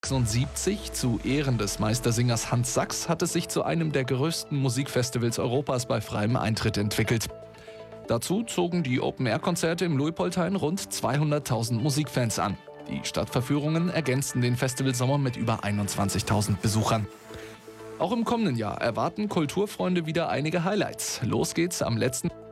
1976, zu Ehren des Meistersingers Hans Sachs, hat es sich zu einem der größten Musikfestivals Europas bei freiem Eintritt entwickelt. Dazu zogen die Open-Air-Konzerte im Luitpoldhain rund 200.000 Musikfans an. Die Stadtverführungen ergänzten den Festivalsommer mit über 21.000 Besuchern. Auch im kommenden Jahr erwarten Kulturfreunde wieder einige Highlights. Los geht's am letzten